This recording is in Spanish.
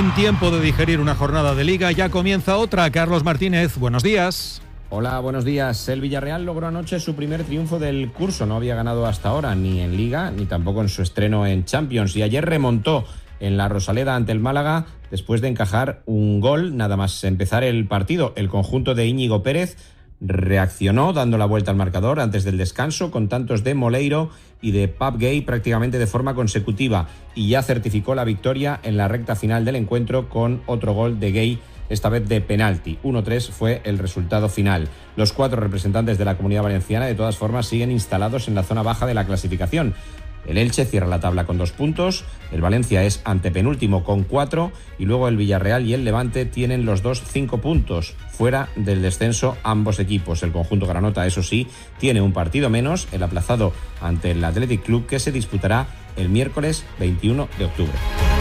Sin tiempo de digerir una jornada de Liga, ya comienza otra. Carlos Martínez, buenos días. Hola, buenos días. El Villarreal logró anoche su primer triunfo del curso. No había ganado hasta ahora ni en Liga ni tampoco en su estreno en Champions. Y ayer remontó en la Rosaleda ante el Málaga después de encajar un gol nada más empezar el partido. El conjunto de Íñigo Pérez reaccionó dando la vuelta al marcador antes del descanso con tantos de Moleiro y de Pape Gay prácticamente de forma consecutiva, y ya certificó la victoria en la recta final del encuentro con otro gol de Gay, esta vez de penalti. 1-3 fue el resultado final. Los 4 representantes de la Comunidad Valenciana de todas formas siguen instalados en la zona baja de la clasificación. El Elche cierra la tabla con 2 puntos, el Valencia es antepenúltimo con 4 y luego el Villarreal y el Levante tienen los dos 5 puntos, fuera del descenso ambos equipos. El conjunto granota, eso sí, tiene un partido menos, el aplazado ante el Athletic Club, que se disputará el miércoles 21 de octubre.